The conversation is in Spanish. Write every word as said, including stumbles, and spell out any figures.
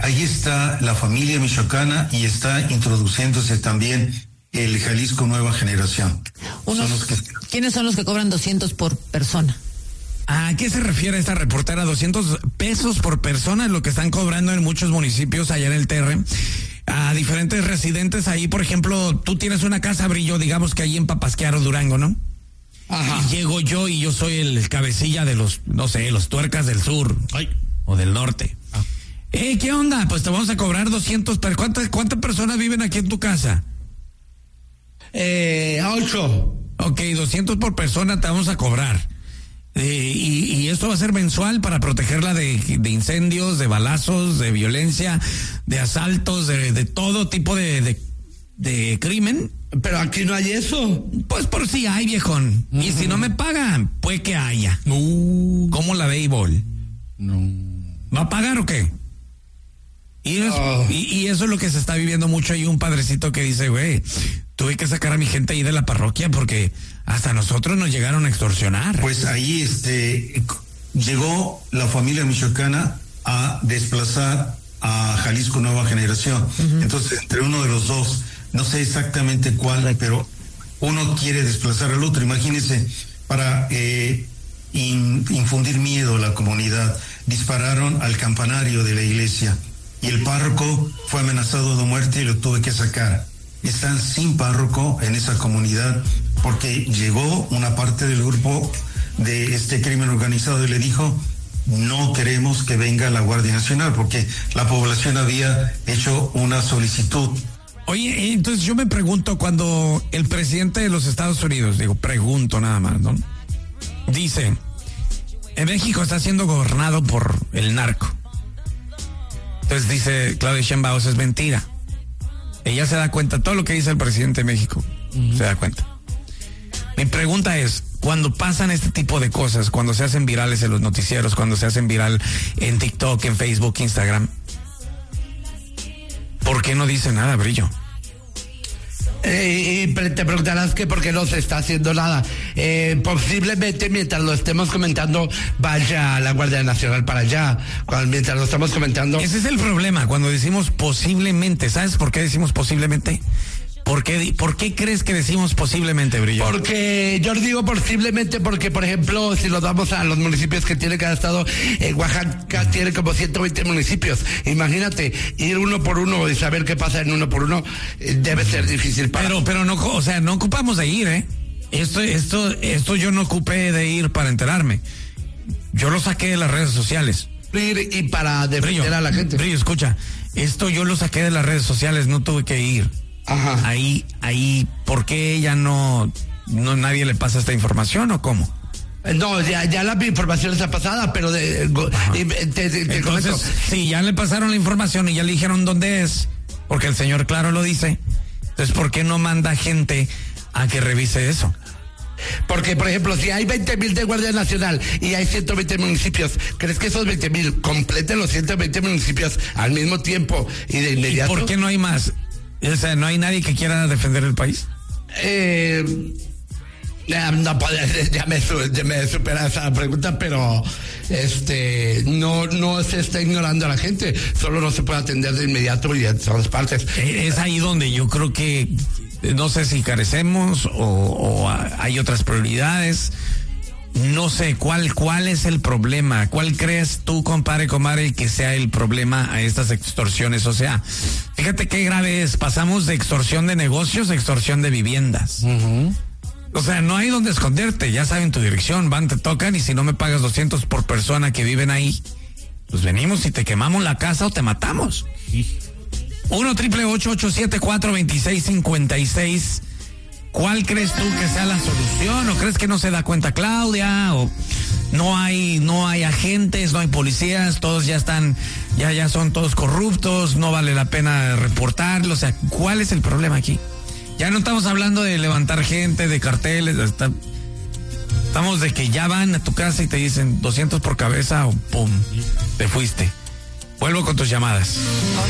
ahí está la familia michoacana y está introduciéndose también el Jalisco Nueva Generación. Unos, son los que... ¿Quiénes son los que cobran doscientos por persona? ¿A qué se refiere esta reportera? doscientos pesos por persona es lo que están cobrando en muchos municipios allá en el T R. A diferentes residentes ahí, por ejemplo, tú tienes una casa, Brillo, digamos que ahí en Papasquiaro, Durango, ¿no? Ajá. Y llego yo y yo soy el cabecilla de los, no sé, los tuercas del sur. Ay. O del norte. Ah. Eh, ¿qué onda? Pues te vamos a cobrar doscientos, pero ¿cuántas, cuántas personas viven aquí en tu casa? Eh, ocho. Ok, doscientos por persona te vamos a cobrar. Eh, y, y esto va a ser mensual para protegerla de, de incendios, de balazos, de violencia, de asaltos, de, de todo tipo de, de, de crimen. Pero aquí no hay eso. Pues por si hay, viejón. Uh-huh. Y si no me pagan, puede que haya. Uh. ¿Cómo la béisbol? No. ¿Va a pagar o qué? Y, es, oh. y, y eso es lo que se está viviendo mucho. Hay un padrecito que dice, güey, tuve que sacar a mi gente ahí de la parroquia porque hasta nosotros nos llegaron a extorsionar. Pues ahí este llegó la familia michoacana a desplazar a Jalisco Nueva Generación. Uh-huh. Entonces, entre uno de los dos, no sé exactamente cuál, pero uno quiere desplazar al otro. Imagínense, para eh, in, infundir miedo a la comunidad, dispararon al campanario de la iglesia y el párroco fue amenazado de muerte y lo tuve que sacar. Están sin párroco en esa comunidad porque llegó una parte del grupo de este crimen organizado y le dijo, no queremos que venga la Guardia Nacional, porque la población había hecho una solicitud. Oye, entonces yo me pregunto, cuando el presidente de los Estados Unidos, digo, pregunto nada más, ¿no? Dice, en México está siendo gobernado por el narco. Entonces dice Claudia Sheinbaum, eso es mentira. Ella se da cuenta, todo lo que dice el presidente de México, uh-huh. se da cuenta. Mi pregunta es, cuando pasan este tipo de cosas, cuando se hacen virales en los noticieros, cuando se hacen viral en TikTok, en Facebook, Instagram, ¿por qué no dice nada, Brillo? Eh, y te preguntarás que por qué no se está haciendo nada. Eh, posiblemente mientras lo estemos comentando vaya la Guardia Nacional para allá. Cuando, mientras lo estamos comentando. Ese es el problema cuando decimos posiblemente. ¿Sabes por qué decimos posiblemente? ¿Por qué, ¿Por qué crees que decimos posiblemente, Brillo? Porque yo digo posiblemente porque, por ejemplo, si nos vamos a los municipios que tiene cada estado, eh, Oaxaca tiene como ciento veinte municipios. Imagínate, ir uno por uno y saber qué pasa en uno por uno, eh, debe ser difícil para... Pero, pero no, o sea, no ocupamos de ir, ¿eh? Esto, esto, esto yo no ocupé de ir para enterarme. Yo lo saqué de las redes sociales. Ir y para defender Brillo, a la gente. Brillo, escucha, esto yo lo saqué de las redes sociales, no tuve que ir. Ajá. Ahí, ahí, ¿por qué ella no, no nadie le pasa esta información o cómo? No, ya, ya la información está pasada, pero de, de, de, de, de entonces, sí, ya le pasaron la información y ya le dijeron dónde es, porque el señor claro lo dice. Entonces, ¿por qué no manda gente a que revise eso? Porque, por ejemplo, si hay veinte mil de Guardia Nacional y hay ciento veinte municipios, ¿crees que esos veinte mil completen los ciento veinte municipios al mismo tiempo y de inmediato? ¿Y por qué no hay más? O sea, ¿no hay nadie que quiera defender el país? Eh, no, ya me, ya me supera esa pregunta, pero este no no se está ignorando a la gente, solo no se puede atender de inmediato y en todas partes. Es ahí donde yo creo que, no sé si carecemos o, o hay otras prioridades. No sé, ¿cuál cuál es el problema? ¿Cuál crees tú, compadre, comadre, que sea el problema a estas extorsiones? O sea, fíjate qué grave es. Pasamos de extorsión de negocios a extorsión de viviendas. Uh-huh. O sea, no hay donde esconderte. Ya saben tu dirección, van, te tocan y si no me pagas doscientos por persona que viven ahí, pues venimos y te quemamos la casa o te matamos. uno triple ocho ocho siete cuatro dos seis cinco seis. ¿Cuál crees tú que sea la solución? ¿O crees que no se da cuenta Claudia? ¿O no hay no hay agentes, no hay policías, todos ya están, ya ya son todos corruptos, no vale la pena reportarlo? O sea, ¿cuál es el problema aquí? Ya no estamos hablando de levantar gente, de carteles, está, estamos de que ya van a tu casa y te dicen doscientos por cabeza o pum, te fuiste. Vuelvo con tus llamadas.